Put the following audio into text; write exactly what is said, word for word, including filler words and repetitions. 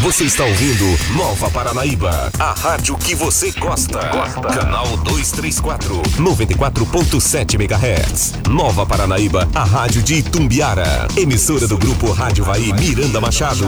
Você está ouvindo Nova Paranaíba, a rádio que você gosta. Gosta. Canal duzentos e trinta e quatro, noventa e quatro ponto sete megahertz. Nova Paranaíba, a rádio de Itumbiara. Emissora do Grupo Rádio Vai Miranda Machado.